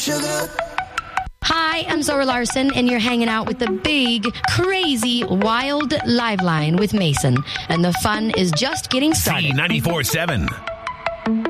Hi, I'm Zora Larson, and you're hanging out with the big, crazy, wild Live Line with Mason. And the fun is just getting started. C94.7.